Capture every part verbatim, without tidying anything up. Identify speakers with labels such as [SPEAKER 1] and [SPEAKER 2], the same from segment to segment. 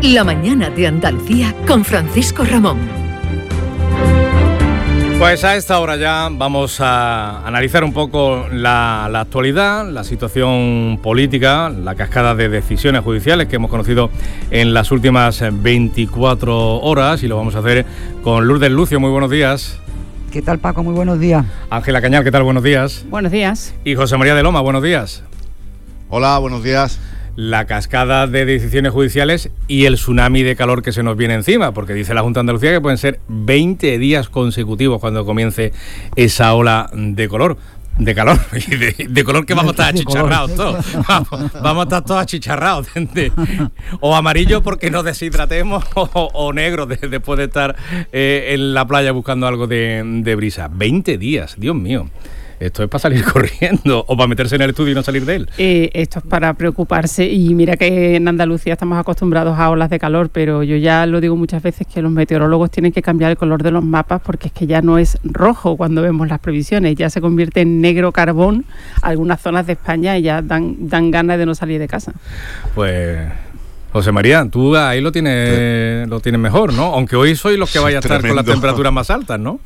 [SPEAKER 1] La mañana de Andalucía con Francisco Ramón.
[SPEAKER 2] Pues a esta hora ya vamos a analizar un poco la, la actualidad, la situación política, la cascada de decisiones judiciales que hemos conocido en las últimas veinticuatro horas, y lo vamos a hacer con Lourdes Lucio. Muy buenos días.
[SPEAKER 3] ¿Qué tal, Paco? Muy buenos días.
[SPEAKER 2] Ángela Cañal, ¿qué tal? Buenos días.
[SPEAKER 4] Buenos días.
[SPEAKER 2] Y José María de Loma, buenos días.
[SPEAKER 5] Hola, buenos días.
[SPEAKER 2] La cascada de decisiones judiciales y el tsunami de calor que se nos viene encima, porque dice la Junta de Andalucía que pueden ser veinte días consecutivos cuando comience esa ola de color. De calor, y de, de color que vamos a estar achicharrados todos. Vamos, vamos a estar todos achicharrados. De, o amarillo porque nos deshidratemos, o, o negro de, después de estar eh, en la playa buscando algo de, de brisa. veinte días, Dios mío. Esto es para salir corriendo o para meterse en el estudio y no salir de él.
[SPEAKER 4] Eh, esto es para preocuparse, y mira que en Andalucía estamos acostumbrados a olas de calor, pero yo ya lo digo muchas veces que los meteorólogos tienen que cambiar el color de los mapas, porque es que ya no es rojo cuando vemos las previsiones, ya se convierte en negro carbón algunas zonas de España y ya dan, dan ganas de no salir de casa. Pues...
[SPEAKER 2] José María, tú ahí lo tienes, sí. lo tienes mejor, ¿no? Aunque hoy sois los que sí, vais a estar tremendo. Con las temperaturas más altas, ¿no?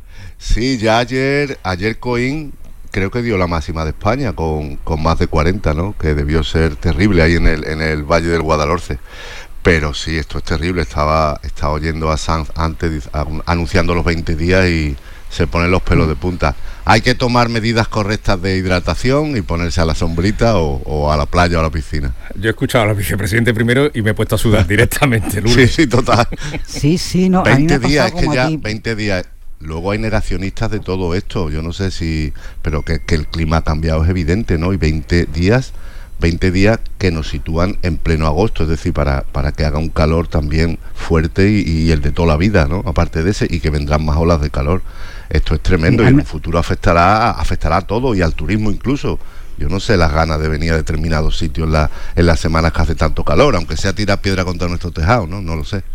[SPEAKER 5] Sí, ya ayer, ayer Coín creo que dio la máxima de España con, con más de cuarenta, ¿no? Que debió ser terrible ahí en el, en el Valle del Guadalhorce. Pero sí, esto es terrible. Estaba, estaba oyendo a Sanz antes anunciando los veinte días y se ponen los pelos de punta. Hay que tomar medidas correctas de hidratación y ponerse a la sombrita o, o a la playa o a la piscina.
[SPEAKER 2] Yo he escuchado a la vicepresidente primero y me he puesto a sudar directamente.
[SPEAKER 5] Sí, sí, total.
[SPEAKER 3] Sí, sí, no.
[SPEAKER 5] veinte días, es que ya veinte días... Luego hay negacionistas de todo esto, yo no sé si... Pero que, que el clima ha cambiado es evidente, ¿no? Y veinte días, veinte días que nos sitúan en pleno agosto, es decir, para, para que haga un calor también fuerte y, y el de toda la vida, ¿no? Aparte de ese, y que vendrán más olas de calor. Esto es tremendo, sí, y en el futuro afectará, afectará a todo y al turismo incluso. Yo no sé las ganas de venir a determinados sitios en, la, en las semanas que hace tanto calor, aunque sea tirar piedra contra nuestro tejado, ¿no? No lo sé.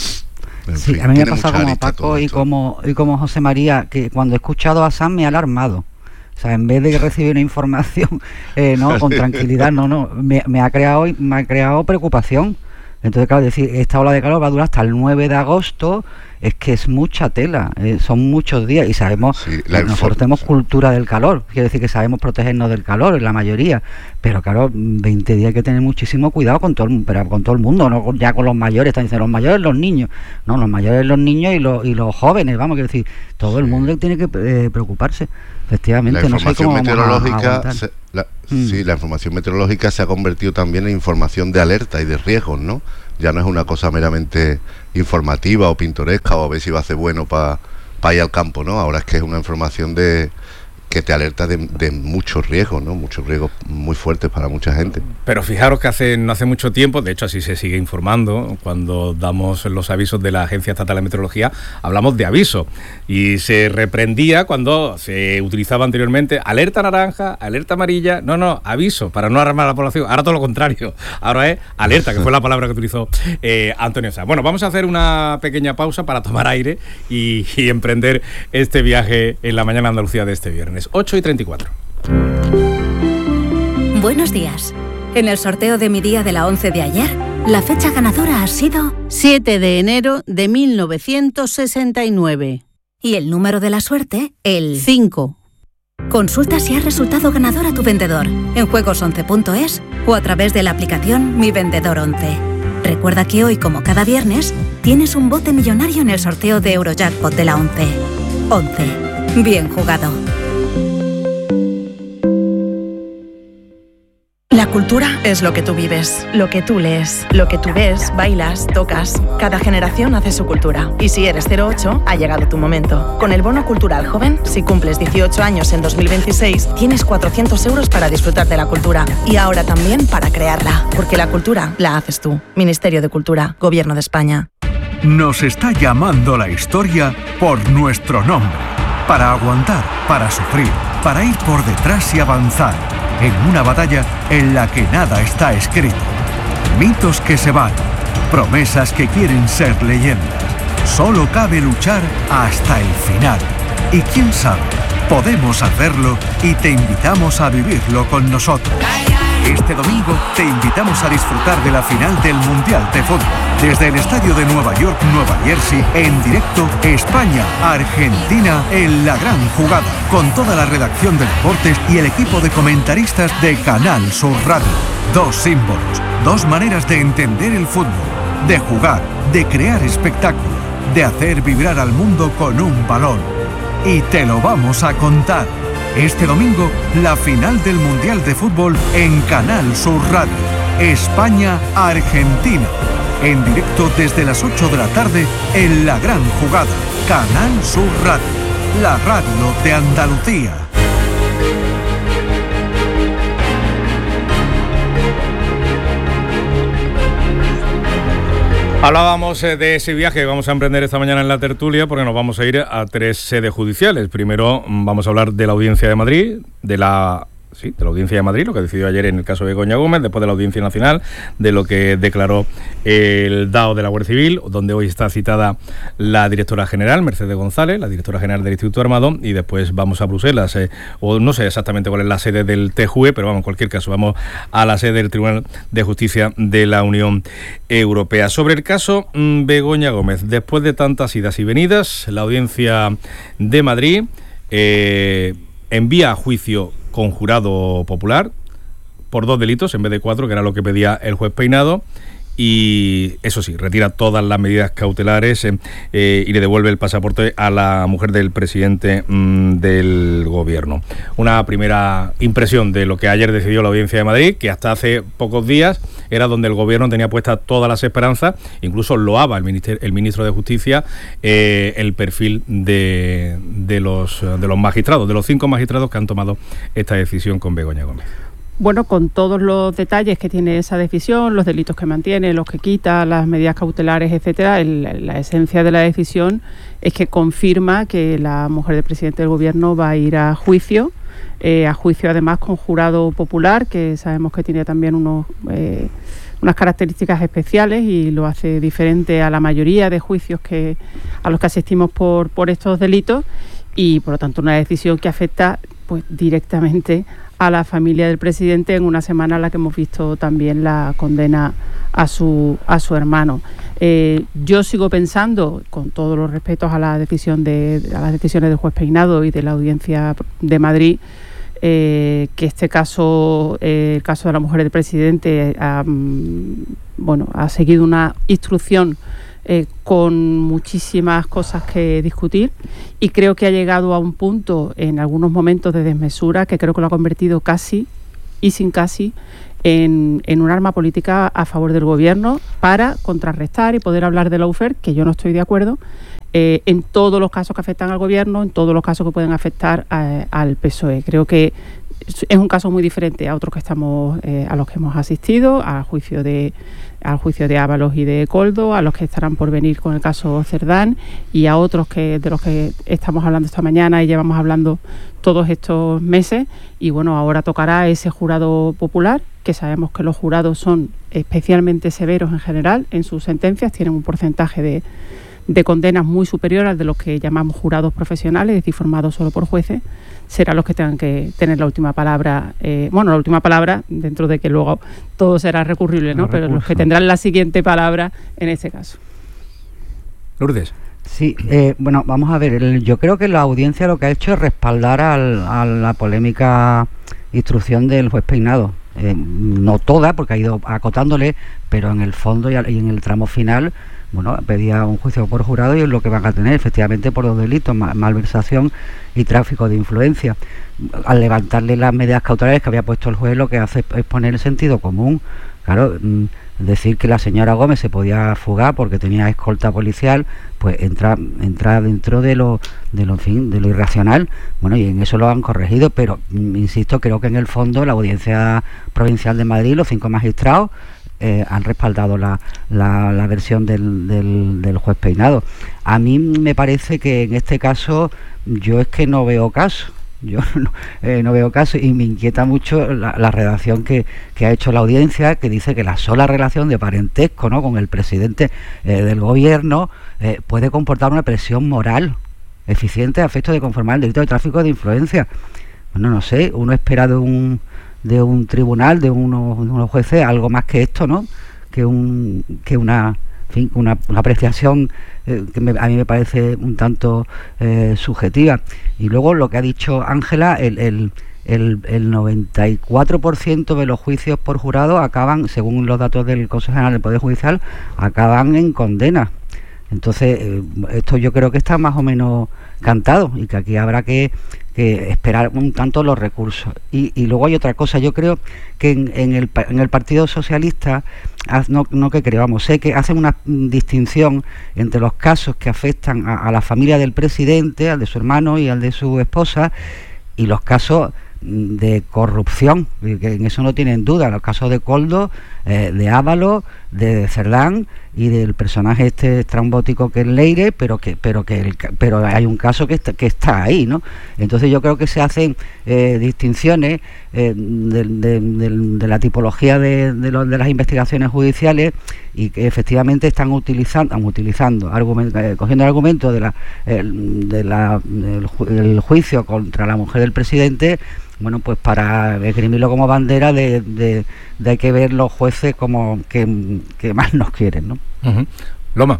[SPEAKER 3] En sí, fin, a mí me ha pasado como a Paco y como, y como José María, que cuando he escuchado a Sam me ha alarmado. O sea, en vez de recibir una información eh, no con tranquilidad, no, no, me, me ha creado me ha creado preocupación. Entonces, claro, decir, esta ola de calor va a durar hasta el nueve de agosto, es que es mucha tela, eh, son muchos días, y sabemos, sí, que nosotros tenemos cultura del calor, quiere decir que sabemos protegernos del calor, en la mayoría, pero claro, veinte días hay que tener muchísimo cuidado con todo el, pero con todo el mundo, no ya con los mayores, están diciendo los mayores, los niños, no, los mayores, los niños y los, y los jóvenes, vamos, quiero decir, todo el mundo tiene que eh, preocuparse. Efectivamente,
[SPEAKER 5] la información
[SPEAKER 3] no sé cómo
[SPEAKER 5] meteorológica, a se, la, mm. sí, la información meteorológica se ha convertido también en información de alerta y de riesgos, ¿no? Ya no es una cosa meramente informativa o pintoresca o a ver si va a ser bueno para pa ir al campo, ¿no? Ahora es que es una información de que te alerta de, de muchos riesgos, ¿no? Muchos riesgos muy fuertes para mucha gente.
[SPEAKER 2] Pero fijaros que hace no hace mucho tiempo, de hecho así se sigue informando, cuando damos los avisos de la Agencia Estatal de Meteorología, hablamos de aviso, y se reprendía cuando se utilizaba anteriormente alerta naranja, alerta amarilla, no, no, aviso, para no alarmar a la población. Ahora todo lo contrario, ahora es alerta, que fue la palabra que utilizó eh, Antonio Sá. Bueno, vamos a hacer una pequeña pausa para tomar aire y, y emprender este viaje en la mañana Andalucía de este viernes. ocho y treinta y cuatro.
[SPEAKER 6] Buenos días. En el sorteo de mi día de la once de ayer, la fecha ganadora ha sido
[SPEAKER 7] siete de enero de mil novecientos sesenta y nueve.
[SPEAKER 6] Y el número de la suerte, el
[SPEAKER 7] cinco.
[SPEAKER 6] Consulta si has resultado ganador a tu vendedor en juegos once punto es o a través de la aplicación Mi Vendedor once. Recuerda que hoy, como cada viernes, tienes un bote millonario en el sorteo de Eurojackpot de la once. once. Bien jugado.
[SPEAKER 8] La cultura es lo que tú vives, lo que tú lees, lo que tú ves, bailas, tocas. Cada generación hace su cultura. Y si eres cero ocho, ha llegado tu momento. Con el Bono Cultural Joven, si cumples dieciocho años en dos mil veintiséis, tienes cuatrocientos euros para disfrutar de la cultura. Y ahora también para crearla. Porque la cultura la haces tú. Ministerio de Cultura, Gobierno de España.
[SPEAKER 9] Nos está llamando la historia por nuestro nombre. Para aguantar, para sufrir, para ir por detrás y avanzar. En una batalla en la que nada está escrito. Mitos que se van, promesas que quieren ser leyendas. Solo cabe luchar hasta el final. Y quién sabe, podemos hacerlo y te invitamos a vivirlo con nosotros. Este domingo te invitamos a disfrutar de la final del Mundial de Fútbol. Desde el estadio de Nueva York, Nueva Jersey, en directo, España-Argentina en la gran jugada. Con toda la redacción de deportes y el equipo de comentaristas de Canal Sur Radio. Dos símbolos, dos maneras de entender el fútbol, de jugar, de crear espectáculo, de hacer vibrar al mundo con un balón. Y te lo vamos a contar. Este domingo, la final del Mundial de Fútbol en Canal Sur Radio. España-Argentina. En directo desde las ocho de la tarde en La Gran Jugada. Canal Sur Radio. La radio de Andalucía.
[SPEAKER 2] Hablábamos eh, de ese viaje que vamos a emprender esta mañana en la tertulia, porque nos vamos a ir a tres sedes judiciales. Primero vamos a hablar de la Audiencia de Madrid, de la... Sí, de la Audiencia de Madrid, lo que decidió ayer en el caso de Begoña Gómez, después de la Audiencia Nacional, de lo que declaró el D A O de la Guardia Civil, donde hoy está citada la directora general, Mercedes González, la directora general del Instituto Armado, y después vamos a Bruselas, eh, o no sé exactamente cuál es la sede del T J U E, pero vamos, en cualquier caso, vamos a la sede del Tribunal de Justicia de la Unión Europea. Sobre el caso mmm, Begoña Gómez, después de tantas idas y venidas, la Audiencia de Madrid eh, envía a juicio con jurado popular por dos delitos en vez de cuatro, que era lo que pedía el juez Peinado, y eso sí, retira todas las medidas cautelares eh, eh, y le devuelve el pasaporte a la mujer del presidente mmm, del gobierno. Una primera impresión de lo que ayer decidió la Audiencia de Madrid, que hasta hace pocos días era donde el gobierno tenía puestas todas las esperanzas, incluso loaba el, minister, el ministro de Justicia eh, el perfil de, de, los, de los magistrados, de los cinco magistrados que han tomado esta decisión con Begoña Gómez.
[SPEAKER 4] Bueno, con todos los detalles que tiene esa decisión, los delitos que mantiene, los que quita, las medidas cautelares, etcétera, el, la esencia de la decisión es que confirma que la mujer del presidente del gobierno va a ir a juicio, eh, a juicio además con jurado popular, que sabemos que tiene también unos, eh, unas características especiales y lo hace diferente a la mayoría de juicios que a los que asistimos por, por estos delitos, y por lo tanto una decisión que afecta pues directamente a la familia del presidente en una semana en la que hemos visto también la condena a su a su hermano. Eh, yo sigo pensando, con todos los respetos a la decisión de a las decisiones del juez Peinado y de la Audiencia de Madrid, eh, que este caso, eh, el caso de la mujer del presidente, ha, bueno, ha seguido una instrucción Eh, con muchísimas cosas que discutir, y creo que ha llegado a un punto en algunos momentos de desmesura que creo que lo ha convertido casi y sin casi en, en un arma política a favor del gobierno para contrarrestar y poder hablar de lawfare, que yo no estoy de acuerdo, eh, en todos los casos que afectan al gobierno, en todos los casos que pueden afectar a, al P S O E. Creo que es un caso muy diferente a otros que estamos eh, a los que hemos asistido, al juicio de al juicio de Ábalos y de Coldo, a los que estarán por venir con el caso Cerdán, y a otros que de los que estamos hablando esta mañana y llevamos hablando todos estos meses. Y bueno, ahora tocará ese jurado popular, que sabemos que los jurados son especialmente severos en general en sus sentencias, tienen un porcentaje de, de condenas muy superior al de los que llamamos jurados profesionales, es decir, formados solo por jueces. Serán los que tengan que tener la última palabra, eh, bueno, la última palabra, dentro de que luego todo será recurrible, ¿no? No Pero recurso. Los que tendrán la siguiente palabra en este caso.
[SPEAKER 2] Lourdes.
[SPEAKER 3] Sí, eh, bueno, vamos a ver, el, yo creo que la audiencia lo que ha hecho es respaldar al, a la polémica instrucción del juez Peinado. Eh, no toda, porque ha ido acotándole, pero en el fondo y, y en el tramo final, bueno, pedía un juicio por jurado y es lo que van a tener, efectivamente, por dos delitos, mal, malversación y tráfico de influencia. Al levantarle las medidas cautelares que había puesto el juez, lo que hace es poner el sentido común. Claro, mmm, decir que la señora Gómez se podía fugar porque tenía escolta policial, pues entra entra dentro de lo de lo en fin, de lo irracional. Bueno, y en eso lo han corregido, pero mmm, insisto, creo que en el fondo la Audiencia Provincial de Madrid, los cinco magistrados, Eh, han respaldado la, la, la versión del, del, del juez Peinado. A mí me parece que en este caso yo es que no veo caso, yo no, eh, no veo caso, y me inquieta mucho la, la redacción que, que ha hecho la audiencia, que dice que la sola relación de parentesco, ¿no?, con el presidente eh, del gobierno eh, puede comportar una presión moral eficiente a efecto de conformar el delito de tráfico de influencia. Bueno, no sé, uno espera de un de un tribunal, de unos, de unos jueces, algo más que esto, ¿no? Que un que una en fin, una, una apreciación eh, que me, a mí me parece un tanto eh, subjetiva. Y luego lo que ha dicho Ángela, el, el, el, el noventa y cuatro por ciento de los juicios por jurado acaban, según los datos del Consejo General del Poder Judicial, acaban en condena. Entonces, eh, esto yo creo que está más o menos cantado y que aquí habrá que, que esperar un tanto los recursos. Y, y luego hay otra cosa, yo creo que en, en, el, en el Partido Socialista, no, no que creo, vamos, sé que hacen una distinción entre los casos que afectan a, a la familia del presidente, al de su hermano y al de su esposa, y los casos de corrupción, que en eso no tienen duda, los casos de Koldo, eh, de Ábalos, de Cerdán y del personaje este estrambótico que es Leire, pero que pero que el, pero hay un caso que está, que está ahí, ¿no? Entonces yo creo que se hacen eh, distinciones eh, de, de, de, de la tipología de, de, los, de las investigaciones judiciales y que efectivamente están utilizando, están utilizando argument, eh, cogiendo el argumento de la, el, de la del, ju el juicio contra la mujer del presidente, bueno, pues para esgrimirlo como bandera de, de, de hay que ver los jueces como que, que más nos quieren, ¿no?
[SPEAKER 2] Uh-huh. Loma.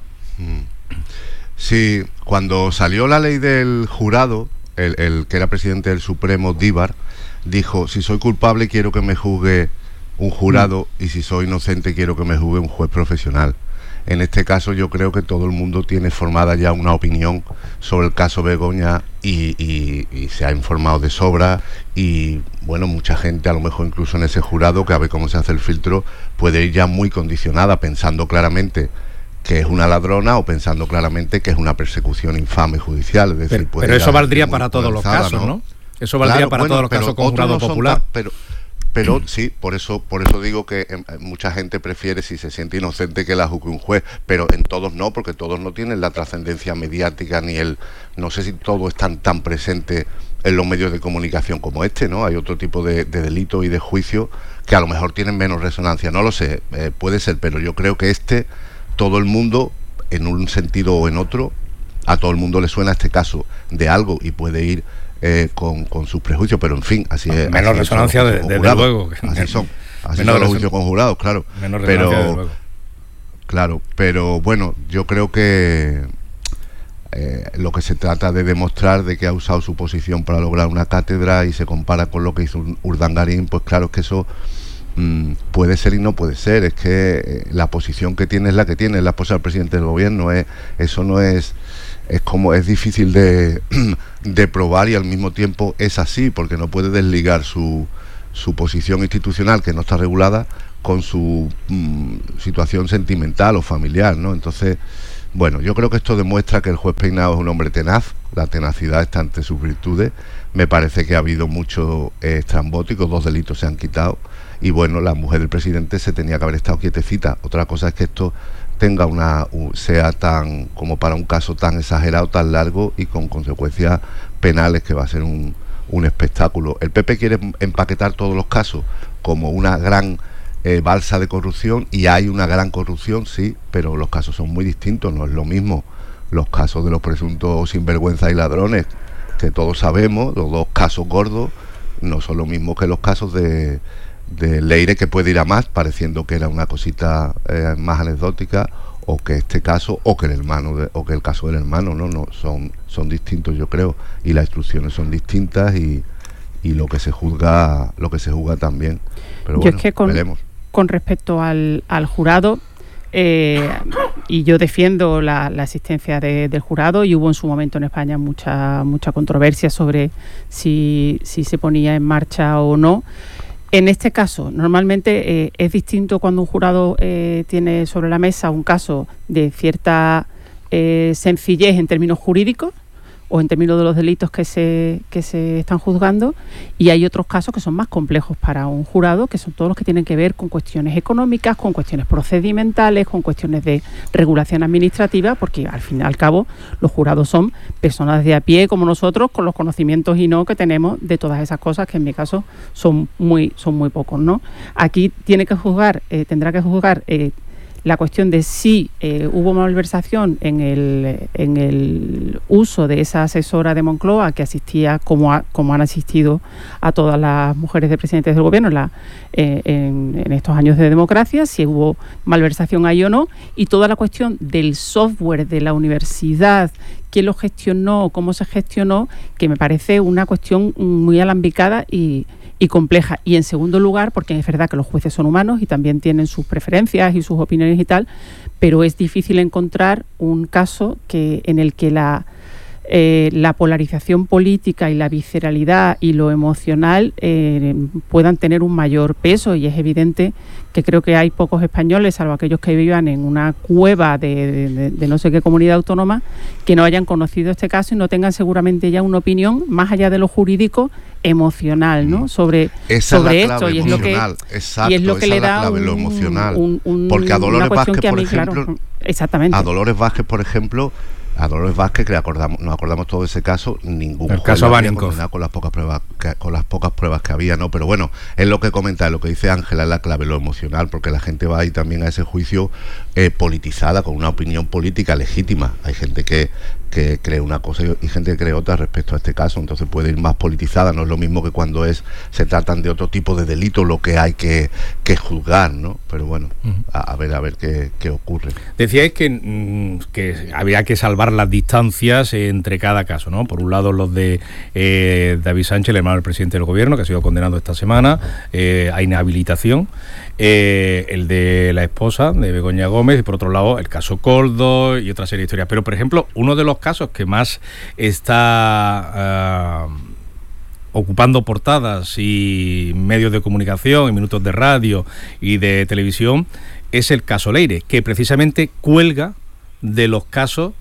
[SPEAKER 5] Sí, cuando salió la ley del jurado, el, el que era presidente del Supremo, Díbar, dijo, si soy culpable quiero que me juzgue un jurado y si soy inocente quiero que me juzgue un juez profesional. En este caso yo creo que todo el mundo tiene formada ya una opinión sobre el caso Begoña y, y, y se ha informado de sobra y bueno, mucha gente a lo mejor incluso en ese jurado que a ver cómo se hace el filtro puede ir ya muy condicionada pensando claramente que es una ladrona o pensando claramente que es una persecución infame judicial. Es decir,
[SPEAKER 2] pero, pero eso valdría para todos los casos, ¿no? ¿no? Eso valdría claro, para bueno, todos los casos con jurado no popular.
[SPEAKER 5] Tan, pero, Pero sí, por eso por eso digo que eh, mucha gente prefiere, si se siente inocente, que la juzgue un juez, pero en todos no, porque todos no tienen la trascendencia mediática ni el... No sé si todo es tan, tan presente en los medios de comunicación como este, ¿no? Hay otro tipo de, de delitos y de juicios que a lo mejor tienen menos resonancia, no lo sé, eh, puede ser, pero yo creo que este, todo el mundo, en un sentido o en otro, a todo el mundo le suena este caso de algo y puede ir... Eh, con, con sus prejuicios, pero en fin, así es.
[SPEAKER 2] Menos así resonancia, de, desde luego.
[SPEAKER 5] Así son, así son los juicios conjurados, claro.
[SPEAKER 2] Menos
[SPEAKER 5] pero,
[SPEAKER 2] desde luego.
[SPEAKER 5] Claro, pero bueno, yo creo que eh, lo que se trata de demostrar de que ha usado su posición para lograr una cátedra y se compara con lo que hizo Urdangarín, pues claro, es que eso mmm, puede ser y no puede ser. Es que eh, la posición que tiene es la que tiene, es la esposa del presidente del gobierno. Es, eso no es... es como es difícil de, de probar y al mismo tiempo es así porque no puede desligar su, su posición institucional que no está regulada con su mmm, situación sentimental o familiar, ¿no? Entonces, bueno, yo creo que esto demuestra que el juez Peinado es un hombre tenaz, la tenacidad está ante sus virtudes, me parece que ha habido mucho eh, estrambótico, dos delitos se han quitado y bueno, la mujer del presidente se tenía que haber estado quietecita. Otra cosa es que esto tenga una sea tan como para un caso tan exagerado, tan largo y con consecuencias penales que va a ser un, un espectáculo. El P P quiere empaquetar todos los casos como una gran eh, balsa de corrupción y hay una gran corrupción, sí, pero los casos son muy distintos, no es lo mismo los casos de los presuntos sinvergüenzas y ladrones que todos sabemos, los dos casos gordos no son lo mismo que los casos de de Leire, que puede ir a más pareciendo que era una cosita eh, más anecdótica, o que este caso o que el hermano de, o que el caso del hermano no no son son distintos, yo creo, y las instrucciones son distintas y, y lo que se juzga lo que se juzga también, pero
[SPEAKER 4] yo
[SPEAKER 5] bueno,
[SPEAKER 4] es que con,
[SPEAKER 5] veremos.
[SPEAKER 4] Con respecto al, al jurado eh, y yo defiendo la, la existencia de, del jurado y hubo en su momento en España mucha mucha controversia sobre si, si se ponía en marcha o no. En este caso, normalmente eh, es distinto cuando un jurado eh, tiene sobre la mesa un caso de cierta eh, sencillez en términos jurídicos o en términos de los delitos que se, que se están juzgando, y hay otros casos que son más complejos para un jurado, que son todos los que tienen que ver con cuestiones económicas, con cuestiones procedimentales, con cuestiones de regulación administrativa, porque al fin y al cabo los jurados son personas de a pie como nosotros, con los conocimientos y no que tenemos de todas esas cosas, que en mi caso son muy, son muy pocos, ¿no? Aquí tiene que juzgar, eh, tendrá que juzgar eh, la cuestión de si eh, hubo malversación en el, en el uso de esa asesora de Moncloa que asistía, como, a, como han asistido a todas las mujeres de presidentes del gobierno la, eh, en, en estos años de democracia, si hubo malversación ahí o no, y toda la cuestión del software de la universidad, quién lo gestionó, cómo se gestionó, que me parece una cuestión muy alambicada y y compleja. Y en segundo lugar, porque es verdad que los jueces son humanos y también tienen sus preferencias y sus opiniones y tal, pero es difícil encontrar un caso que en el que la, eh, la polarización política y la visceralidad y lo emocional eh, puedan tener un mayor peso, y es evidente que creo que hay pocos españoles, salvo aquellos que vivan en una cueva de, de, de no sé qué comunidad autónoma, que no hayan conocido este caso y no tengan seguramente ya una opinión, más allá de lo jurídico, emocional, ¿no? Sobre,
[SPEAKER 5] esa
[SPEAKER 4] sobre
[SPEAKER 5] es la clave
[SPEAKER 4] esto, y es lo que,
[SPEAKER 5] exacto,
[SPEAKER 4] y es lo que le da
[SPEAKER 5] clave,
[SPEAKER 4] un,
[SPEAKER 5] lo emocional.
[SPEAKER 4] Un, un,
[SPEAKER 5] porque a Dolores Vázquez,
[SPEAKER 4] que a
[SPEAKER 5] por
[SPEAKER 4] mí,
[SPEAKER 5] ejemplo,
[SPEAKER 4] claro, exactamente.
[SPEAKER 5] a Dolores Vázquez, por ejemplo, a Dolores Vázquez, que acordamos, nos acordamos todo de ese caso, ningún
[SPEAKER 2] el
[SPEAKER 5] juez
[SPEAKER 2] caso
[SPEAKER 5] la había
[SPEAKER 2] Baninkoff,
[SPEAKER 5] condenado con las pocas pruebas que, con las pocas pruebas que había, ¿no? Pero bueno, es lo que comenta, lo que dice Ángela, es la clave, lo emocional, porque la gente va ahí también a ese juicio eh, politizada, con una opinión política legítima. Hay gente que que cree una cosa y gente que cree otra respecto a este caso, entonces puede ir más politizada. No es lo mismo que cuando es se tratan de otro tipo de delitos lo que hay que, que juzgar, ¿no? Pero bueno, uh-huh. a, a ver a ver qué, qué ocurre.
[SPEAKER 2] Decíais que, mmm, que había que salvar las distancias entre cada caso, ¿no? Por un lado los de eh, David Sánchez, el hermano del presidente del gobierno, que ha sido condenado esta semana eh, a inhabilitación, eh, el de la esposa de Begoña Gómez, y por otro lado el caso Koldo y otra serie de historias. Pero por ejemplo, uno de los casos que más está uh, ocupando portadas y medios de comunicación y minutos de radio y de televisión es el caso Leire, que precisamente cuelga de los casos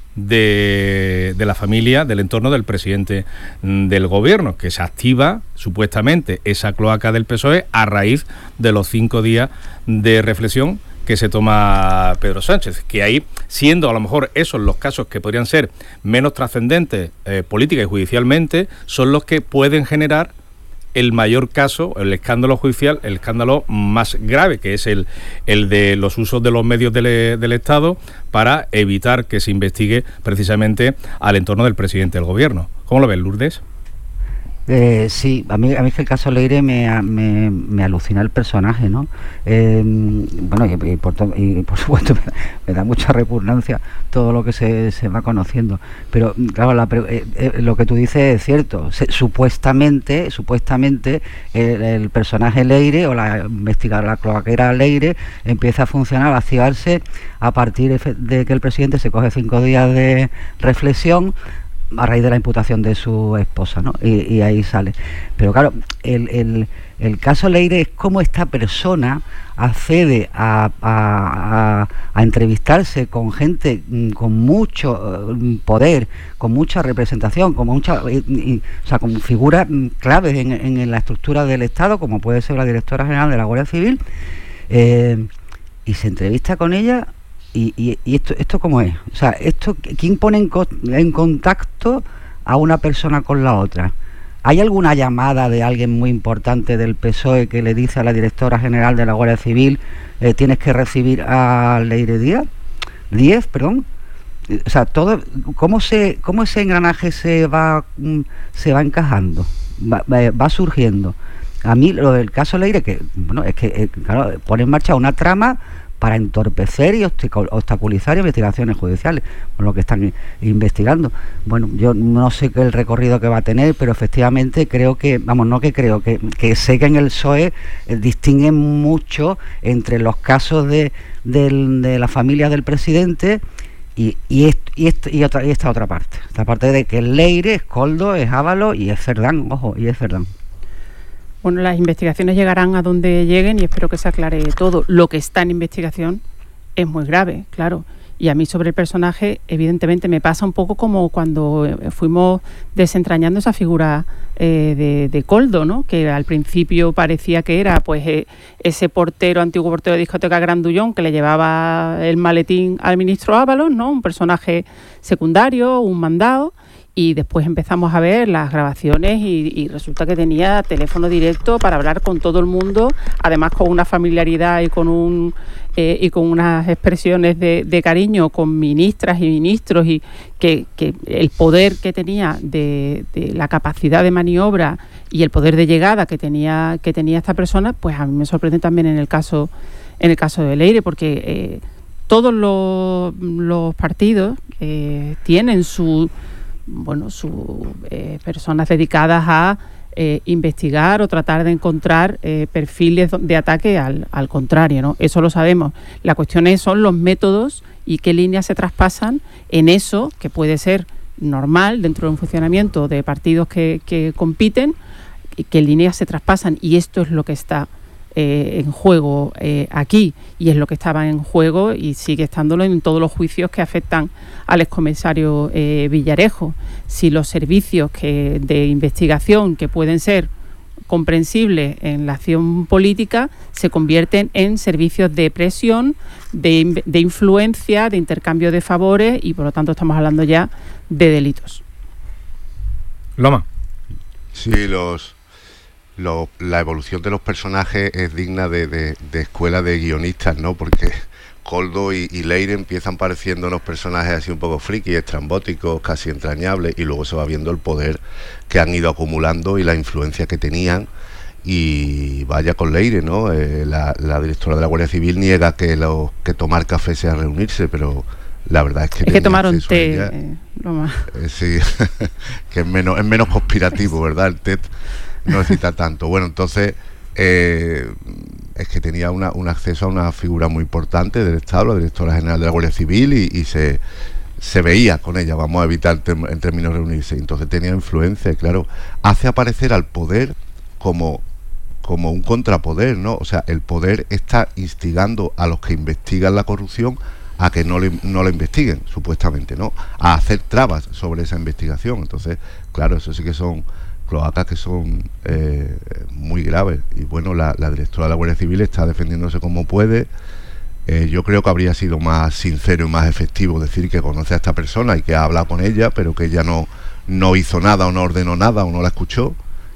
[SPEAKER 2] de, de la familia, del entorno del presidente del gobierno, que se activa supuestamente esa cloaca del P S O E a raíz de los cinco días de reflexión que se toma Pedro Sánchez, que ahí, siendo a lo mejor esos los casos que podrían ser menos trascendentes eh, política y judicialmente, son los que pueden generar el mayor caso, el escándalo judicial, el escándalo más grave, que es el, el de los usos de los medios del, del Estado para evitar que se investigue precisamente al entorno del presidente del gobierno. ¿Cómo lo ves, Lourdes?
[SPEAKER 3] Eh, sí, a mí, a mí es que el caso Leire me, me, me alucina el personaje, ¿no? Eh, bueno, y, y, por to, y por supuesto me da, me da mucha repugnancia todo lo que se, se va conociendo. Pero claro, la, eh, eh, lo que tú dices es cierto. Se, supuestamente, supuestamente el, el personaje Leire o la investigadora, la cloaquera Leire empieza a funcionar, a activarse a partir de que el presidente se coge cinco días de reflexión a raíz de la imputación de su esposa, ¿no? Y, y ahí sale. Pero claro, el, el, el caso Leire es cómo esta persona accede a, a, a, a entrevistarse con gente con mucho poder, con mucha representación, con mucha, y, y, o sea, con figuras claves en, en la estructura del Estado, como puede ser la directora general de la Guardia Civil, eh, y se entrevista con ella. Y, y, y esto esto cómo es, o sea, esto ¿quién pone en, co en contacto a una persona con la otra? ¿Hay alguna llamada de alguien muy importante del P S O E que le dice a la directora general de la Guardia Civil eh, tienes que recibir a Leire Díaz? Díez, perdón. O sea, todo, ¿cómo se cómo ese engranaje se va se va encajando? Va, va, va surgiendo. A mí lo del caso Leire, que bueno, es que eh, claro, pone en marcha una trama para entorpecer y obstaculizar investigaciones judiciales, con lo que están investigando. Bueno, yo no sé qué el recorrido que va a tener, pero efectivamente creo que, vamos, no que creo, que, que sé que en el P S O E eh, distinguen mucho entre los casos de, de, de la familia del presidente y, y, esto, y, esto, y, otra, y esta otra parte. Esta parte de que Leire, es Koldo, es Ábalos y es Cerdán, ojo, y es Cerdán.
[SPEAKER 4] Bueno, las investigaciones llegarán a donde lleguen y espero que se aclare todo. Lo que está en investigación es muy grave, claro. Y a mí sobre el personaje, evidentemente, me pasa un poco como cuando fuimos desentrañando esa figura eh, de, de Koldo, ¿no? Que al principio parecía que era pues eh, ese portero, antiguo portero de discoteca Grandullón, que le llevaba el maletín al ministro Ábalos, ¿no? Un personaje secundario, un mandado. y después empezamos a ver las grabaciones y, y resulta que tenía teléfono directo para hablar con todo el mundo, además con una familiaridad y con un eh, y con unas expresiones de, de cariño con ministras y ministros, y que, que el poder que tenía de, de la capacidad de maniobra y el poder de llegada que tenía que tenía esta persona, pues a mí me sorprende también en el caso en el caso de Leire, porque eh, todos los, los partidos eh, tienen su bueno, sus eh, personas dedicadas a eh, investigar o tratar de encontrar eh, perfiles de ataque al, al contrario, ¿no? Eso lo sabemos. La cuestión es, son los métodos y qué líneas se traspasan en eso, que puede ser normal dentro de un funcionamiento de partidos que, que compiten, y qué líneas se traspasan, y esto es lo que está Eh, en juego eh, aquí, y es lo que estaba en juego y sigue estándolo en todos los juicios que afectan al excomisario eh, Villarejo. Si los servicios que, de investigación que pueden ser comprensibles en la acción política se convierten en servicios de presión, de, de influencia, de intercambio de favores, y por lo tanto estamos hablando ya de delitos.
[SPEAKER 2] Loma.
[SPEAKER 5] Sí, los Lo, la evolución de los personajes es digna de, de, de escuela de guionistas, ¿no? Porque Koldo y, y Leire empiezan pareciendo unos personajes así un poco friki, estrambóticos, casi entrañables, y luego se va viendo el poder que han ido acumulando y la influencia que tenían. Y vaya con Leire, ¿no? Eh, la, la directora de la Guardia Civil niega que, lo, que tomar café sea reunirse, pero la verdad es que...
[SPEAKER 4] Es que tomaron té, ella, eh, Loma.
[SPEAKER 5] Eh, sí, que es menos, es menos conspirativo, ¿verdad? El té no necesita tanto. Bueno, entonces eh, es que tenía una, un acceso a una figura muy importante del Estado, la directora general de la Guardia Civil, y, y se, se veía con ella, vamos a evitar tem, en términos de reunirse, entonces tenía influencia, y claro, hace aparecer al poder como, como un contrapoder, ¿no? O sea, el poder está instigando a los que investigan la corrupción a que no, le, no la investiguen, supuestamente, ¿no? A hacer trabas sobre esa investigación. Entonces, claro, eso sí que son cloacas que son eh, muy graves. Y bueno, la, la directora de la Guardia Civil está defendiéndose como puede. Eh, yo creo que habría sido más sincero y más efectivo decir que conoce a esta persona y que ha hablado con ella, pero que ella no, no hizo nada o no ordenó nada o no la escuchó.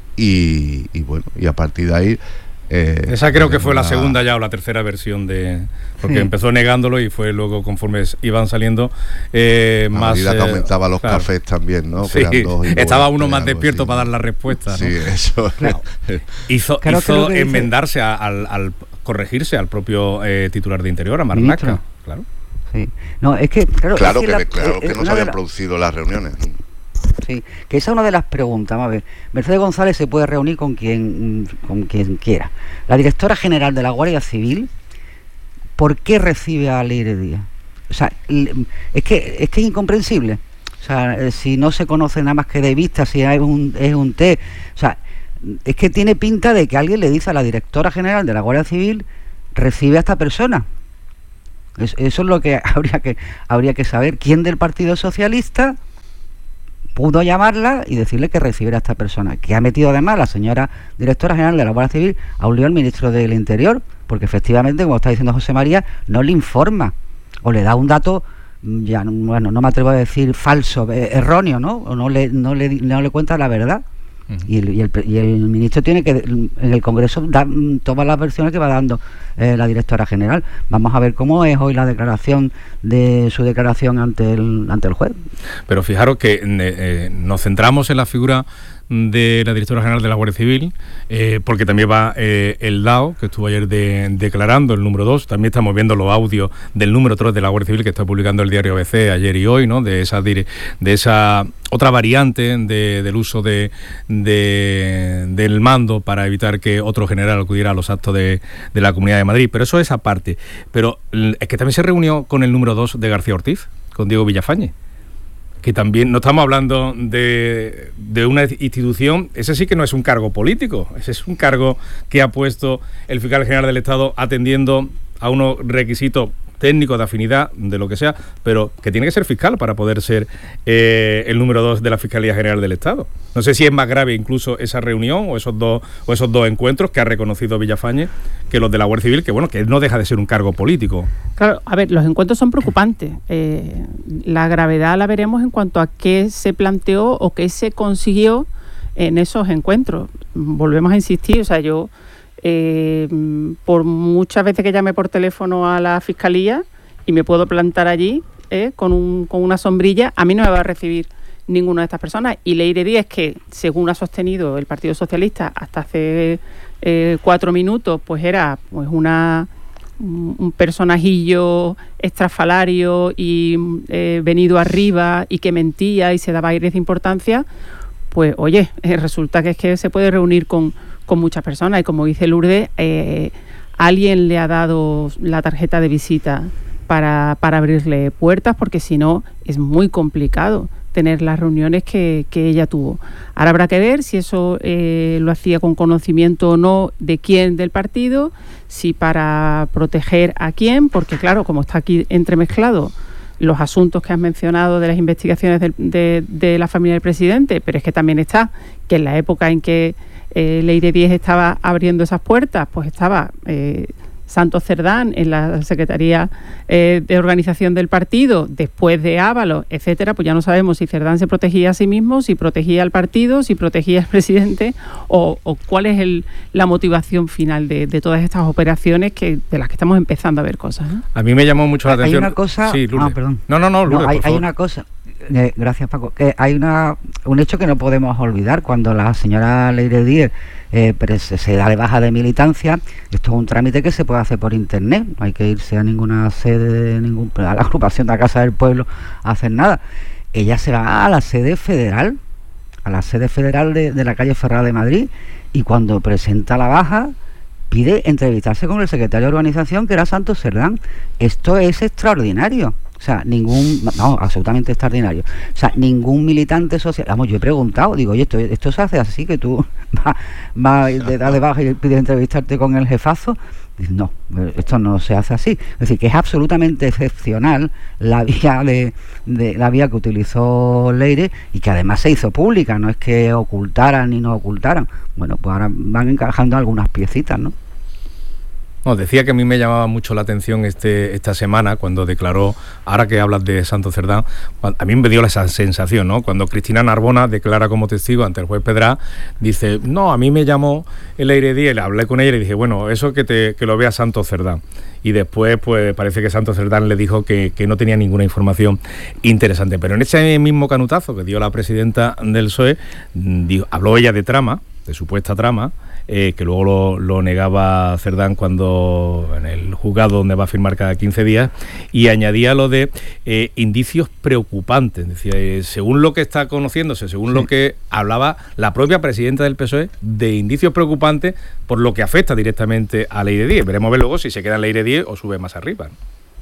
[SPEAKER 5] Y, y bueno, y a partir de ahí... Eh,
[SPEAKER 2] Esa creo que fue la segunda ya o la tercera versión de... Porque sí. Empezó negándolo y fue luego, conforme iban saliendo eh,
[SPEAKER 5] a
[SPEAKER 2] más...
[SPEAKER 5] medida que
[SPEAKER 2] eh,
[SPEAKER 5] aumentaba los
[SPEAKER 2] claro.
[SPEAKER 5] cafés también, ¿no?
[SPEAKER 2] Sí,
[SPEAKER 5] dos
[SPEAKER 2] estaba uno más
[SPEAKER 5] algo
[SPEAKER 2] despierto
[SPEAKER 5] así,
[SPEAKER 2] para dar la respuesta, ¿no?
[SPEAKER 5] Sí, eso.
[SPEAKER 2] Claro. hizo
[SPEAKER 3] claro,
[SPEAKER 2] hizo
[SPEAKER 3] que
[SPEAKER 2] enmendarse a, al, al corregirse al propio eh, titular de Interior, a Marlaska. Claro.
[SPEAKER 3] Sí. No, es que... Claro,
[SPEAKER 5] claro
[SPEAKER 3] es
[SPEAKER 5] que,
[SPEAKER 3] que, la,
[SPEAKER 5] claro
[SPEAKER 3] eh,
[SPEAKER 5] que no se habían la... producido las reuniones.
[SPEAKER 3] Sí, que esa es una de las preguntas. Vamos a ver, Mercedes González se puede reunir con quien con quien quiera. La directora general de la Guardia Civil, ¿por qué recibe a Leire Díaz? O sea, es que es que es incomprensible. O sea, si no se conoce nada más que de vista, si es un es un té, o sea, es que tiene pinta de que alguien le dice a la directora general de la Guardia Civil, recibe a esta persona. Eso, eso es lo que habría que habría que saber. ¿Quién del Partido Socialista pudo llamarla y decirle que recibiera a esta persona? Que ha metido además la señora directora general de la Guardia Civil a un lío al ministro del Interior, porque efectivamente, como está diciendo José María, no le informa o le da un dato, ya bueno, no me atrevo a decir falso, eh, erróneo, ¿no? O no le no le no le cuenta la verdad. Uh-huh. Y, el, y, el, y el ministro tiene que en el Congreso da todas las versiones que va dando eh, la directora general. Vamos a ver cómo es hoy la declaración de su declaración ante el ante el juez.
[SPEAKER 2] Pero fijaros que eh, nos centramos en la figura de la directora general de la Guardia Civil, eh, porque también va eh, el D A O, que estuvo ayer de, declarando, el número dos. También estamos viendo los audios del número tres de la Guardia Civil, que está publicando el diario A B C ayer y hoy, ¿no? De esa, de esa otra variante de, del uso de, de del mando para evitar que otro general acudiera a los actos de, de la Comunidad de Madrid. Pero eso es aparte. Pero es que también se reunió con el número dos de García Ortiz, con Diego Villafañe, que también no estamos hablando de, de una institución, ese sí que no es un cargo político, ese es un cargo que ha puesto el fiscal general del Estado atendiendo a unos requisitos técnico, de afinidad, de lo que sea, pero que tiene que ser fiscal para poder ser eh, el número dos de la Fiscalía General del Estado. No sé si es más grave incluso esa reunión o esos dos o esos dos encuentros que ha reconocido Villafañe que los de la Guardia Civil, que bueno, que no deja de ser un cargo político.
[SPEAKER 4] Claro, a ver, los encuentros son preocupantes. Eh, la gravedad la veremos en cuanto a qué se planteó o qué se consiguió en esos encuentros. Volvemos a insistir, o sea, yo eh, por muchas veces que llame por teléfono a la Fiscalía y me puedo plantar allí eh, con, un, con una sombrilla, a mí no me va a recibir ninguna de estas personas. Y Leire Díez, que según ha sostenido el Partido Socialista hasta hace eh, cuatro minutos, pues era pues una un personajillo estrafalario y eh, venido arriba y que mentía y se daba aires de importancia, pues oye, eh, resulta que es que se puede reunir con, con muchas personas y como dice Lourdes, eh, alguien le ha dado la tarjeta de visita para, para abrirle puertas, porque si no es muy complicado tener las reuniones que, que ella tuvo. Ahora habrá que ver si eso eh, lo hacía con conocimiento o no de quién del partido, si para proteger a quién, porque claro, como está aquí entremezclado los asuntos que has mencionado de las investigaciones de, de, de la familia del presidente, pero es que también está que en la época en que eh, Leire Díez estaba abriendo esas puertas, pues estaba eh, Santos Cerdán en la Secretaría eh, de Organización del partido, después de Ábalos, etcétera, pues ya no sabemos si Cerdán se protegía a sí mismo, si protegía al partido, si protegía al presidente o, o cuál es el, la motivación final de, de todas estas operaciones que de las que estamos empezando a ver cosas, ¿eh?
[SPEAKER 2] A mí me llamó mucho la
[SPEAKER 3] hay
[SPEAKER 2] atención.
[SPEAKER 3] Hay una cosa...
[SPEAKER 2] Sí,
[SPEAKER 3] ah, perdón.
[SPEAKER 2] No, no, no, Lourdes,
[SPEAKER 3] no hay,
[SPEAKER 2] por favor.
[SPEAKER 3] hay una cosa... Eh, gracias, Paco. Que hay una un hecho que no podemos olvidar. Cuando la señora Leire Díez eh, se, se da de baja de militancia, esto es un trámite que se puede hacer por internet. No hay que irse a ninguna sede, de ningún, a la agrupación de la Casa del Pueblo a hacer nada. Ella se va a la sede federal, a la sede federal de, de la calle Ferrada de Madrid, y cuando presenta la baja pide entrevistarse con el secretario de organización, que era Santos Cerdán. Esto es extraordinario. O sea, ningún... No, absolutamente extraordinario. O sea, ningún militante social... Vamos, yo he preguntado, digo, oye, esto, esto se hace así, que tú vas va de dar de baja y pides entrevistarte con el jefazo. No, esto no se hace así. Es decir, que es absolutamente excepcional la vía de, de la vía que utilizó Leire, y que además se hizo pública, no es que ocultaran ni no ocultaran. Bueno, pues ahora van encajando algunas piecitas, ¿no?
[SPEAKER 2] No, decía que a mí me llamaba mucho la atención este esta semana cuando declaró, ahora que hablas de Santos Cerdán, a mí me dio esa sensación, ¿no? Cuando Cristina Narbona declara como testigo ante el juez Pedrá, dice, no, a mí me llamó el Leire Díez, hablé con ella y dije, bueno, eso que te que lo vea Santos Cerdán. Y después, pues parece que Santos Cerdán le dijo que, que no tenía ninguna información interesante. Pero en ese mismo canutazo que dio la presidenta del P S O E, dijo, habló ella de trama, de supuesta trama, Eh, que luego lo, lo negaba Cerdán cuando en el juzgado donde va a firmar cada quince días, y añadía lo de eh, indicios preocupantes. Decía, eh, según lo que está conociéndose, según sí. lo que hablaba la propia presidenta del P S O E, de indicios preocupantes por lo que afecta directamente a Leire Díez. Veremos ver luego si se queda en Leire Díez o sube más arriba, ¿no?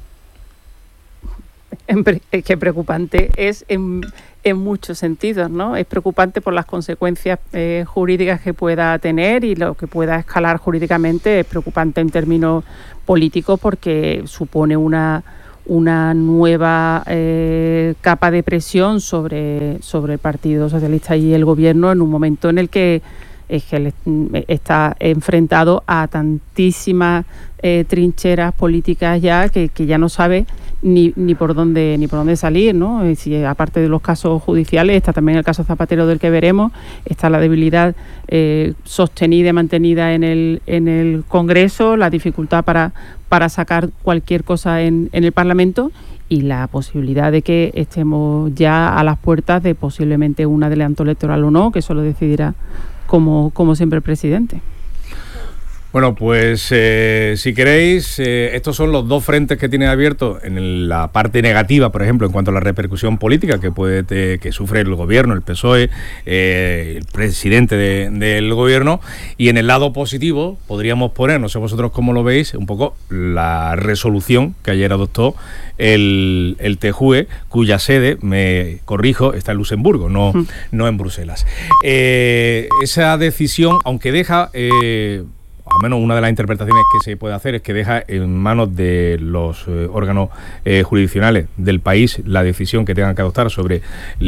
[SPEAKER 4] Es que preocupante es en, en muchos sentidos, ¿no? Es preocupante por las consecuencias eh, jurídicas que pueda tener y lo que pueda escalar jurídicamente. Es preocupante en términos políticos porque supone una, una nueva eh, capa de presión sobre, sobre el Partido Socialista y el Gobierno en un momento en el que es que está enfrentado a tantísimas eh, trincheras políticas ya que, que ya no sabe ni, ni por dónde ni por dónde salir, ¿no? Y si, aparte de los casos judiciales, está también el caso Zapatero, del que veremos, está la debilidad eh, sostenida y mantenida en el en el Congreso, la dificultad para, para sacar cualquier cosa en, en el Parlamento, y la posibilidad de que estemos ya a las puertas de posiblemente un adelanto electoral o no, que eso lo decidirá como, como siempre el presidente.
[SPEAKER 2] Bueno, pues eh, si queréis, eh, estos son los dos frentes que tiene abiertos en el, la parte negativa, por ejemplo, en cuanto a la repercusión política que puede te, que sufre el gobierno, el P S O E, eh, el presidente de, del gobierno, y en el lado positivo podríamos poner, no sé vosotros cómo lo veis, un poco la resolución que ayer adoptó el, el T J U E, cuya sede, me corrijo, está en Luxemburgo, no, mm. no en Bruselas. Eh, esa decisión, aunque deja... Eh, al menos una de las interpretaciones que se puede hacer es que deja en manos de los eh, órganos eh, jurisdiccionales del país la decisión que tengan que adoptar sobre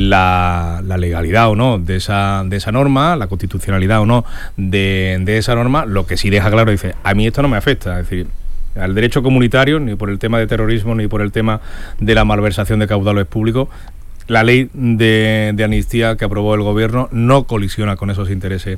[SPEAKER 2] la, la legalidad o no de esa de esa norma, la constitucionalidad o no de, de esa norma. Lo que sí deja claro, dice, a mí esto no me afecta, es decir, al derecho comunitario, ni por el tema de terrorismo, ni por el tema de la malversación de caudales públicos. La ley de, de amnistía que aprobó el gobierno no colisiona con esos intereses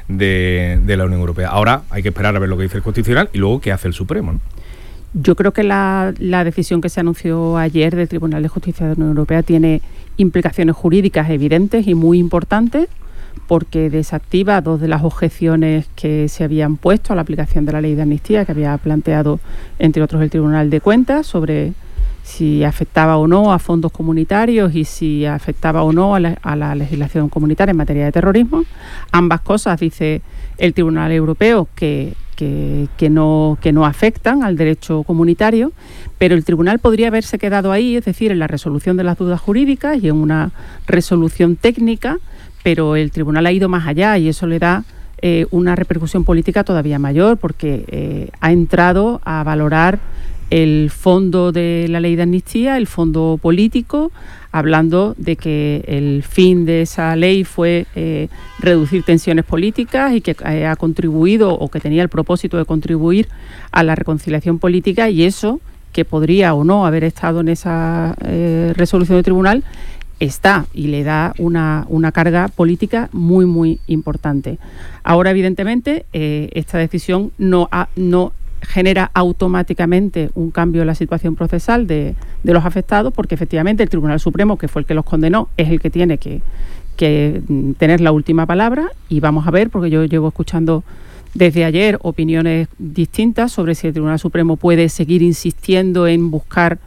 [SPEAKER 2] de, de la Unión Europea. Ahora hay que esperar a ver lo que dice el Constitucional y luego qué hace el Supremo, ¿no?
[SPEAKER 4] Yo creo que la, la decisión que se anunció ayer del Tribunal de Justicia de la Unión Europea tiene implicaciones jurídicas evidentes y muy importantes, porque desactiva dos de las objeciones que se habían puesto a la aplicación de la ley de amnistía que había planteado, entre otros, el Tribunal de Cuentas sobre si afectaba o no a fondos comunitarios y si afectaba o no a la, a la legislación comunitaria en materia de terrorismo. Ambas cosas, dice el Tribunal Europeo, que, que, que, no, que no afectan al derecho comunitario, pero el Tribunal podría haberse quedado ahí, es decir, en la resolución de las dudas jurídicas y en una resolución técnica, pero el Tribunal ha ido más allá y eso le da eh, una repercusión política todavía mayor, porque eh, ha entrado a valorar el fondo de la ley de amnistía, el fondo político, hablando de que el fin de esa ley fue eh, reducir tensiones políticas y que eh, ha contribuido o que tenía el propósito de contribuir a la reconciliación política, y eso, que podría o no haber estado en esa eh, resolución del tribunal, está y le da una, una carga política muy, muy importante. Ahora, evidentemente, eh, esta decisión no, ha, no genera automáticamente un cambio en la situación procesal de, de los afectados, porque efectivamente el Tribunal Supremo, que fue el que los condenó, es el que tiene que, que tener la última palabra, y vamos a ver, porque yo llevo escuchando desde ayer opiniones distintas sobre si el Tribunal Supremo puede seguir insistiendo en buscar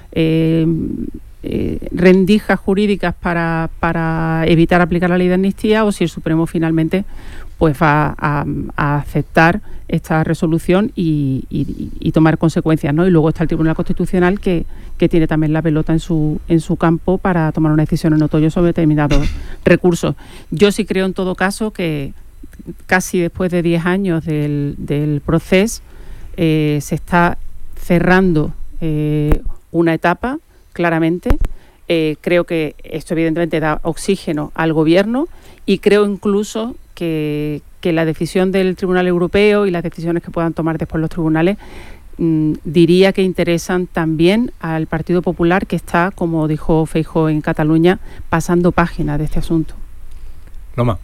[SPEAKER 4] eh, eh, rendijas jurídicas para, para evitar aplicar la ley de amnistía, o si el Supremo finalmente pues va a, a aceptar esta resolución y, y, y tomar consecuencias, ¿no? Y luego está el Tribunal Constitucional, que, que tiene también la pelota en su en su campo para tomar una decisión en otoño sobre determinados recursos. Yo sí creo, en todo caso, que casi después de diez años del, del proceso eh, se está cerrando eh, una etapa, claramente. Eh, creo que esto evidentemente da oxígeno al Gobierno, y creo incluso que, que la decisión del Tribunal Europeo y las decisiones que puedan tomar después los tribunales mmm, diría que interesan también al Partido Popular, que está, como dijo Feijóo en Cataluña, pasando página de este asunto.
[SPEAKER 2] Loma.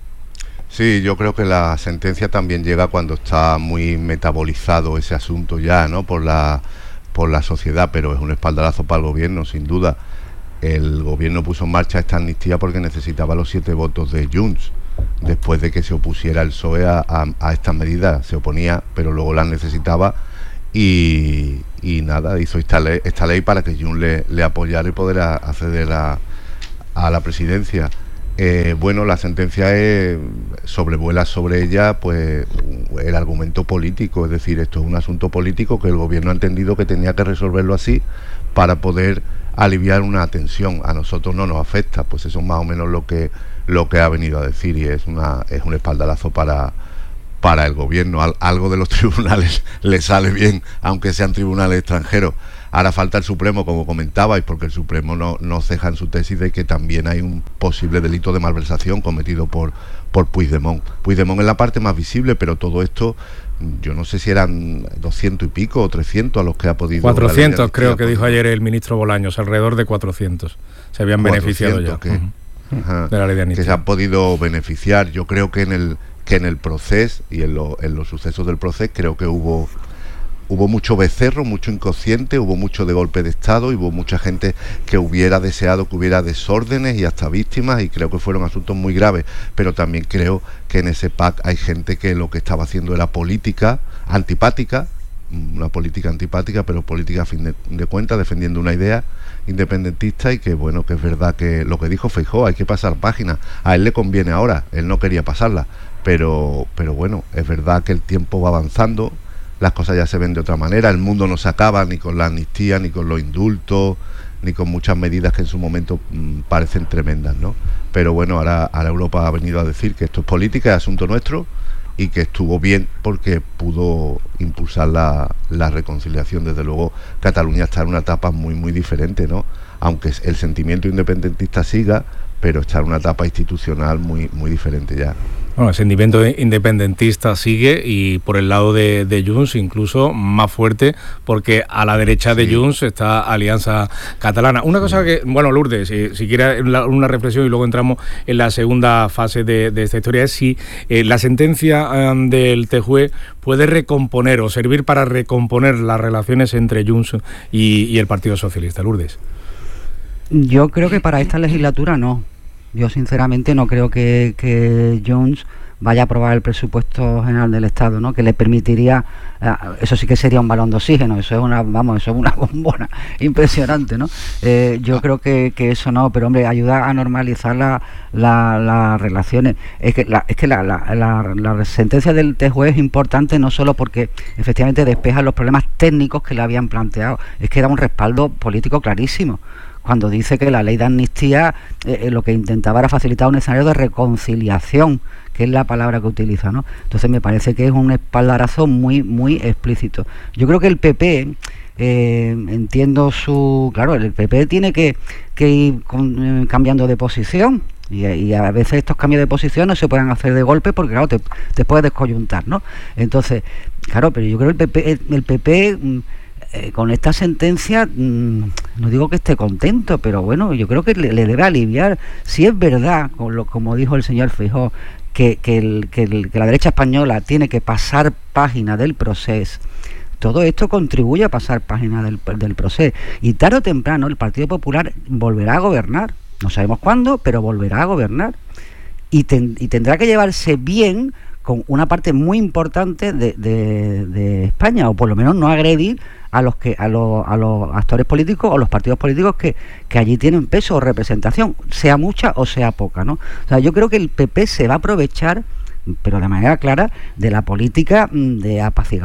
[SPEAKER 5] Sí, yo creo que la sentencia también llega cuando está muy metabolizado ese asunto ya, ¿no? Por la, por la sociedad, pero es un espaldarazo para el Gobierno, sin duda. El Gobierno puso en marcha esta amnistía porque necesitaba los siete votos de Junts, después de que se opusiera el P S O E a, a, a estas medidas. Se oponía, pero luego las necesitaba, y, y nada, hizo esta ley, esta ley para que Junts le, le apoyara y poder a, acceder a, a la presidencia. Eh, bueno, la sentencia es, sobrevuela sobre ella pues el argumento político, es decir, esto es un asunto político que el Gobierno ha entendido que tenía que resolverlo así para poder aliviar una tensión. A nosotros no nos afecta, pues eso es más o menos lo que lo que ha venido a decir, y es una es un espaldarazo para para el Gobierno. Al, algo de los tribunales le sale bien, aunque sean tribunales extranjeros. Ahora falta el Supremo, como comentabais, porque el Supremo no, no ceja en su tesis de que también hay un posible delito de malversación cometido por, por Puigdemont. Puigdemont es la parte más visible, pero todo esto, yo no sé si eran doscientos y pico o trescientos a los que ha podido...
[SPEAKER 2] cuatrocientos, creo que dijo ayer el ministro Bolaños, alrededor de cuatrocientos se habían beneficiado ya
[SPEAKER 5] que,
[SPEAKER 2] uh-huh.
[SPEAKER 5] ajá,
[SPEAKER 2] de la ley de amnistía.
[SPEAKER 5] Que se han podido beneficiar. Yo creo que en el que en el proceso y en, lo, en los sucesos del proceso creo que hubo... Hubo mucho becerro, mucho inconsciente, hubo mucho de golpe de Estado, y hubo mucha gente que hubiera deseado que hubiera desórdenes y hasta víctimas, y creo que fueron asuntos muy graves. Pero también creo que en ese pacto hay gente que lo que estaba haciendo era política antipática, una política antipática, pero política a fin de, de cuentas, defendiendo una idea independentista, y que bueno, que es verdad que lo que dijo Feijóo, hay que pasar página. A él le conviene ahora, él no quería pasarla, pero, pero bueno, es verdad que el tiempo va avanzando. Las cosas ya se ven de otra manera, el mundo no se acaba ni con la amnistía, ni con los indultos, ni con muchas medidas que en su momento mmm, parecen tremendas, ¿no? Pero bueno, ahora, ahora Europa ha venido a decir que esto es política, es asunto nuestro, y que estuvo bien porque pudo impulsar la, la reconciliación. Desde luego Cataluña está en una etapa muy muy diferente, ¿no? Aunque el sentimiento independentista siga, pero está en una etapa institucional muy muy diferente ya.
[SPEAKER 2] Bueno, el sentimiento independentista sigue, y por el lado de, de Junts incluso más fuerte, porque a la derecha sí. de Junts está Alianza Catalana. Una cosa que, bueno, Lourdes, si, si quiere una reflexión y luego entramos en la segunda fase de, de esta historia, es si eh, la sentencia um, del T J U E puede recomponer o servir para recomponer las relaciones entre Junts y, y el Partido Socialista. Lourdes.
[SPEAKER 3] Yo creo que para esta legislatura no. Yo sinceramente no creo que, que Junts vaya a aprobar el presupuesto general del Estado, ¿no? Que le permitiría, uh, eso sí que sería un balón de oxígeno, eso es una, vamos, eso es una bombona impresionante, ¿no? Eh, yo creo que, que eso no, pero hombre, ayuda a normalizar la, la, las relaciones. Es que la, es que la, la, la, la sentencia del T J U E es importante no solo porque efectivamente despeja los problemas técnicos que le habían planteado, es que da un respaldo político clarísimo. Cuando dice que la ley de amnistía eh, lo que intentaba era facilitar un escenario de reconciliación, que es la palabra que utiliza, ¿no? Entonces me parece que es un espaldarazo muy muy explícito. Yo creo que el P P, eh, entiendo su... Claro, el P P tiene que, que ir con, eh, cambiando de posición, y, y a veces estos cambios de posición no se pueden hacer de golpe porque, claro, te, te puedes descoyuntar, ¿no? Entonces, claro, pero yo creo que el P P... El, el P P Eh, con esta sentencia, mmm, no digo que esté contento, pero bueno, yo creo que le, le debe aliviar. Si es verdad, con lo, como dijo el señor Feijóo, que, que, el, que, el, que la derecha española tiene que pasar página del proceso, todo esto contribuye a pasar página del, del proceso, y tarde o temprano el Partido Popular volverá a gobernar, no sabemos cuándo, pero volverá a gobernar, y, ten, y tendrá que llevarse bien con una parte muy importante de, de, de España, o por lo menos no agredir a los que a los, a los actores políticos o los partidos políticos que, que allí tienen peso o representación, sea mucha o sea poca, ¿no? O sea, yo creo que el P P se va a aprovechar, pero de manera clara, de la política de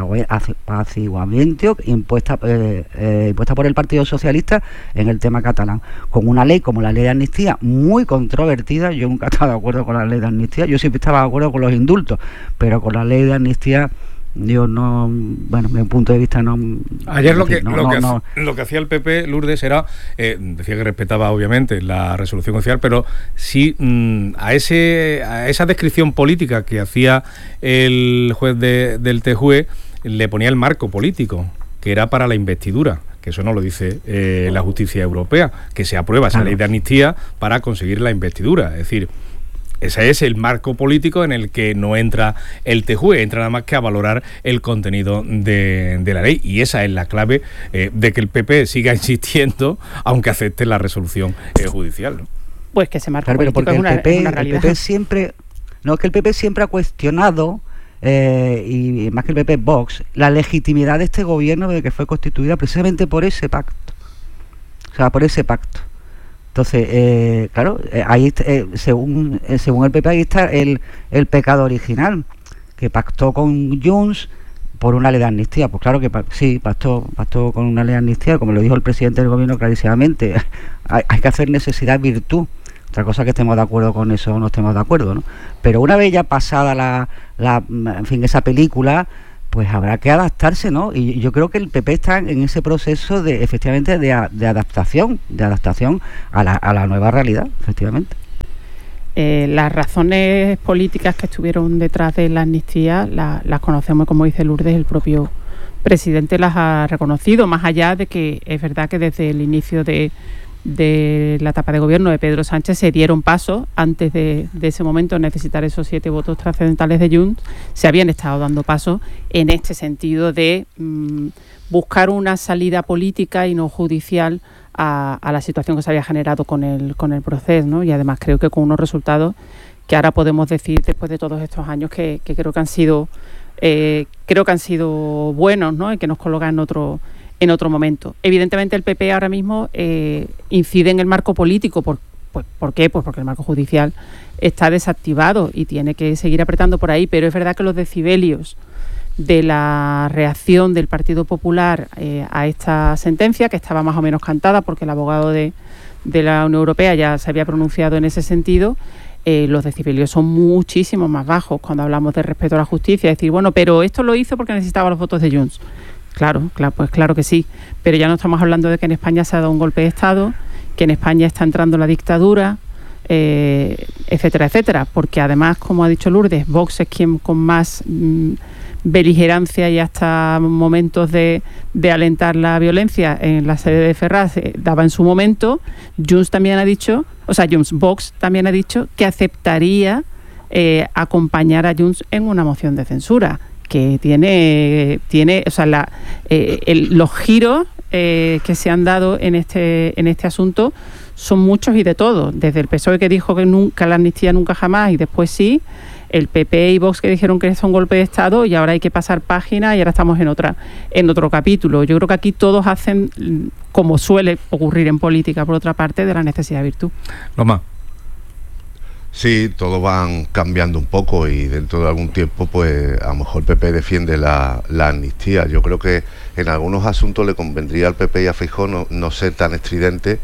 [SPEAKER 3] apaciguamiento impuesta, eh, eh, impuesta por el Partido Socialista en el tema catalán, con una ley como la ley de amnistía muy controvertida. Yo nunca he estado de acuerdo con la ley de amnistía, yo siempre estaba de acuerdo con los indultos, pero con la ley de amnistía yo no, bueno, desde mi punto de vista no.
[SPEAKER 2] Ayer lo que,
[SPEAKER 3] no,
[SPEAKER 2] lo,
[SPEAKER 3] no,
[SPEAKER 2] que
[SPEAKER 3] no.
[SPEAKER 2] lo que hacía el P P, Lourdes, era, eh, decía que respetaba obviamente la resolución judicial, pero sí mmm, a ese a esa descripción política que hacía el juez de, del T J U E, le ponía el marco político, que era para la investidura, que eso no lo dice eh, la justicia europea, que se aprueba esa claro. ley de amnistía para conseguir la investidura, es decir, ese es el marco político en el que no entra el T J U E, entra nada más que a valorar el contenido de, de la ley, y esa es la clave eh, de que el P P siga insistiendo aunque acepte la resolución eh, judicial, ¿no?
[SPEAKER 4] Pues que ese marco
[SPEAKER 3] claro,
[SPEAKER 4] político
[SPEAKER 3] pero
[SPEAKER 4] es una,
[SPEAKER 3] el P P,
[SPEAKER 4] es una realidad.
[SPEAKER 3] El P P siempre, no, es que el P P siempre ha cuestionado, eh, y más que el P P, Vox, la legitimidad de este gobierno de que fue constituida precisamente por ese pacto, o sea, por ese pacto. Entonces, eh, claro, eh, ahí eh, según eh, según el P P ahí está el, el pecado original, que pactó con Junts por una ley de amnistía. Pues claro que sí, pactó, pactó con una ley de amnistía, como lo dijo el presidente del gobierno clarísimamente. hay, hay que hacer necesidad virtud. Otra cosa que estemos de acuerdo con eso o no estemos de acuerdo, ¿no? Pero una vez ya pasada la, la en fin, esa película, pues habrá que adaptarse, ¿no? Y yo creo que el P P está en ese proceso de, efectivamente, de, de adaptación, de adaptación a la, a la nueva realidad, efectivamente.
[SPEAKER 4] Eh, las razones políticas que estuvieron detrás de la amnistía la, las conocemos, como dice Lourdes, el propio presidente las ha reconocido, más allá de que es verdad que desde el inicio de, de la etapa de gobierno de Pedro Sánchez se dieron pasos. Antes de, de ese momento necesitar esos siete votos trascendentales de Junts, se habían estado dando pasos en este sentido de mmm, buscar una salida política y no judicial a, a la situación que se había generado con el, con el proceso, ¿no? Y además creo que con unos resultados que ahora podemos decir, después de todos estos años, que, que creo que han sido eh, creo que han sido buenos, ¿no? Y que nos colocan en otro en otro momento. Evidentemente el P P ahora mismo eh, incide en el marco político. ¿Por, pues, ¿por qué? Pues porque el marco judicial está desactivado y tiene que seguir apretando por ahí, pero es verdad que los decibelios de la reacción del Partido Popular eh, a esta sentencia, que estaba más o menos cantada porque el abogado de, de la Unión Europea ya se había pronunciado en ese sentido, eh, los decibelios son muchísimo más bajos cuando hablamos de respeto a la justicia. Es decir, bueno, pero esto lo hizo porque necesitaba los votos de Junts. Claro, claro, pues claro que sí, pero ya no estamos hablando de que en España se ha dado un golpe de Estado, que en España está entrando la dictadura, eh, etcétera, etcétera, porque además, como ha dicho Lourdes, Vox es quien con más mmm, beligerancia y hasta momentos de, de alentar la violencia en la sede de Ferraz eh, daba en su momento. Junts también ha dicho, o sea, Junts, Vox también ha dicho que aceptaría eh, acompañar a Junts en una moción de censura, que tiene, tiene o sea, la, eh, el, los giros eh, que se han dado en este, en este asunto son muchos y de todo, desde el P S O E que dijo que nunca la amnistía nunca jamás y después sí, el P P y Vox que dijeron que es un golpe de Estado y ahora hay que pasar página y ahora estamos en otra en otro capítulo. Yo creo que aquí todos hacen, como suele ocurrir en política, por otra parte, de la necesidad de virtud.
[SPEAKER 2] Loma.
[SPEAKER 5] Sí, todos van cambiando un poco y dentro de algún tiempo pues a lo mejor el P P defiende la, la amnistía. Yo creo que en algunos asuntos le convendría al P P y a Feijóo no, no ser tan estridente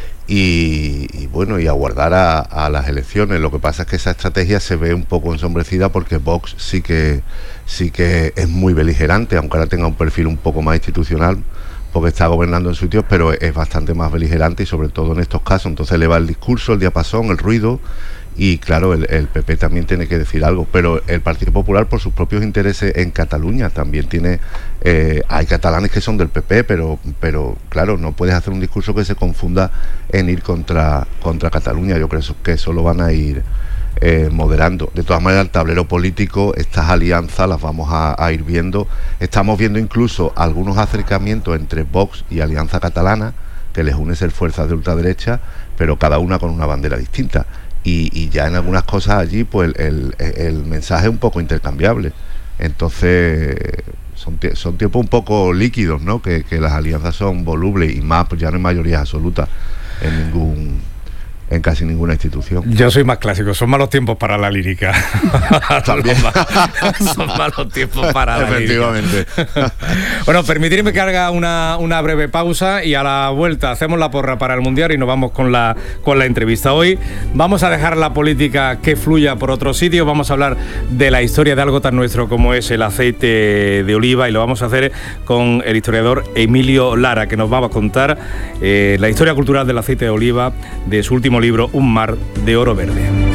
[SPEAKER 5] y, y bueno, y aguardar a, a las elecciones. Lo que pasa es que esa estrategia se ve un poco ensombrecida porque Vox sí que, sí que es muy beligerante, aunque ahora tenga un perfil un poco más institucional, porque está gobernando en sitios, pero es bastante más beligerante y sobre todo en estos casos. Entonces le va el discurso, el diapasón, el ruido. Y claro, el, el P P también tiene que decir algo, pero el Partido Popular, por sus propios intereses en Cataluña, también tiene, eh, hay catalanes que son del P P, pero pero claro, no puedes hacer un discurso que se confunda en ir contra, contra Cataluña. Yo creo que eso lo van a ir eh, moderando. De todas maneras, el tablero político, estas alianzas las vamos a, a ir viendo. Estamos viendo incluso algunos acercamientos entre Vox y Alianza Catalana, que les une ser fuerzas de ultraderecha, pero cada una con una bandera distinta. Y, y ya en algunas cosas allí pues el, el, el mensaje es un poco intercambiable. Entonces son, son tiempos un poco líquidos, ¿no? Que, que las alianzas son volubles y más, pues ya no hay mayorías absolutas en ningún en casi ninguna institución.
[SPEAKER 2] Yo soy más clásico, son malos tiempos para la lírica.
[SPEAKER 5] También.
[SPEAKER 2] Son malos tiempos para la
[SPEAKER 5] Efectivamente.
[SPEAKER 2] lírica. Bueno, permitidme que haga una, una breve pausa y a la vuelta hacemos la porra para el Mundial y nos vamos con la, con la entrevista. Hoy vamos a dejar la política que fluya por otro sitio, vamos a hablar de la historia de algo tan nuestro como es el aceite de oliva y lo vamos a hacer con el historiador Emilio Lara, que nos va a contar eh, la historia cultural del aceite de oliva de su último libro, Un mar de oro verde.